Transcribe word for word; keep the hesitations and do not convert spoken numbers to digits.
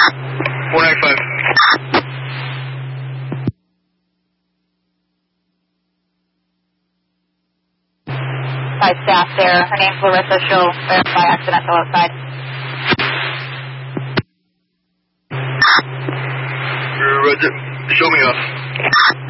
four ninety-five. By staff there. Her name's Larissa. She'll verify accidental outside. Roger. Show me off.